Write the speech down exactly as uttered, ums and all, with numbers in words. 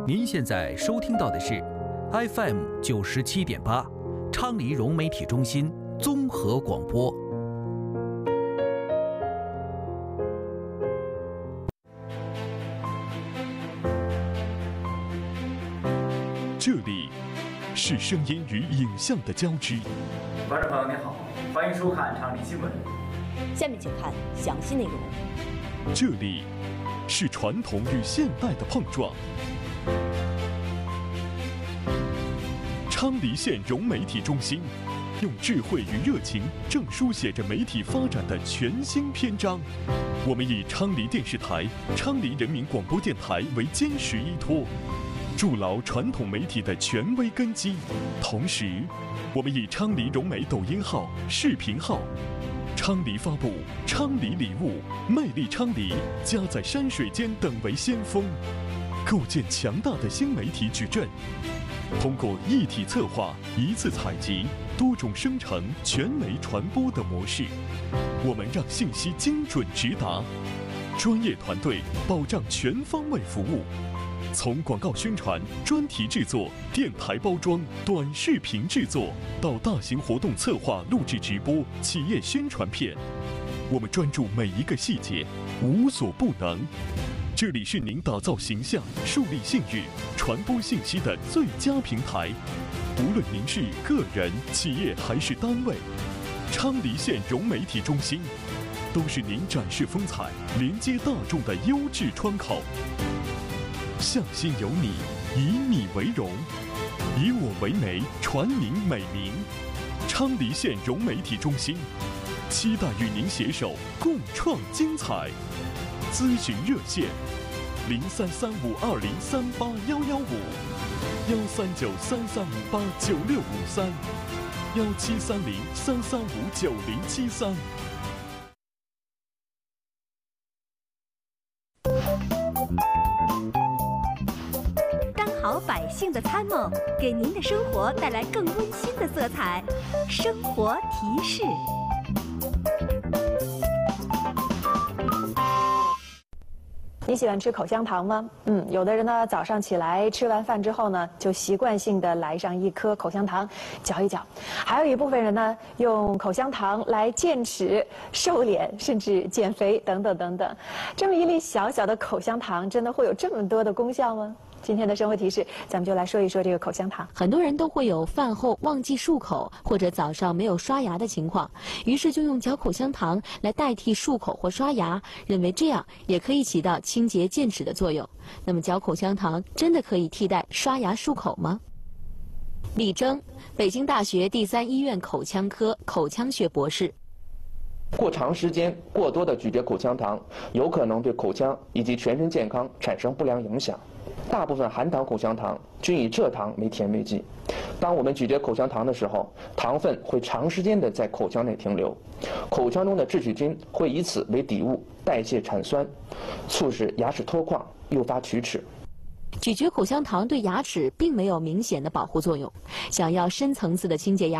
您现在收听到的是 F M 九十七点八，昌黎融媒体中心综合广播。 这里是声音与影像的交织。 观众朋友您好，欢迎收看昌黎新闻。 下面请看详细内容。 这里是传统与现代的碰撞。昌黎县融媒体中心用智慧与热情，正书写着媒体发展的全新篇章。我们以昌黎电视台、昌黎人民广播电台为坚实依托，筑牢传统媒体的权威根基。同时，我们以昌黎融媒抖音号、视频号、昌黎发布、昌黎礼物、魅力昌黎、家在山水间等为先锋，构建强大的新媒体矩阵。通过一体策划、一次采集、多种生成、全媒传播的模式，我们让信息精准直达，专业团队保障全方位服务。从广告宣传、专题制作、电台包装、短视频制作，到大型活动策划、录制直播、企业宣传片，我们专注每一个细节，无所不能。这里是您打造形象、树立信誉、传播信息的最佳平台。无论您是个人、企业还是单位，昌黎县融媒体中心都是您展示风采、连接大众的优质窗口。向心有你，以你为荣，以我为媒，传您美名。昌黎县融媒体中心，期待与您携手共创精彩。咨询热线：零三三五二零三八幺幺五，幺三九三三五八九六五三，幺七三零三三五九零七三。 好百姓的参谋，给您的生活带来更温馨的色彩。生活提示。 你喜欢吃口香糖吗？嗯，有的人呢，早上起来吃完饭之后呢，就习惯性的来上一颗口香糖，嚼一嚼。还有一部分人呢，用口香糖来健齿、瘦脸，甚至减肥等等等等。这么一粒小小的口香糖，真的会有这么多的功效吗？今天的生活提示，咱们就来说一说这个口香糖。 很多人都会有饭后忘记漱口或者早上没有刷牙的情况，于是就用嚼口香糖来代替漱口或刷牙，认为这样也可以起到清洁健齿的作用。那么嚼口香糖真的可以替代刷牙漱口吗？李征，北京大学第三医院口腔科口腔学博士。 过长时间、过多的咀嚼口香糖，有可能对口腔以及全身健康产生不良影响。大部分含糖口香糖均以蔗糖为甜味剂。当我们咀嚼口香糖的时候，糖分会长时间的在口腔内停留，口腔中的致齿菌会以此为底物代谢产酸，促使牙齿脱矿，诱发龋齿。 咀嚼口香糖对牙齿并没有明显的保护作用，想要深层次的清洁牙